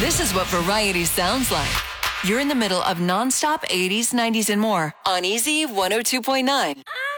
This is what variety sounds like. You're in the middle of nonstop 80s, 90s, and more on Easy 102.9.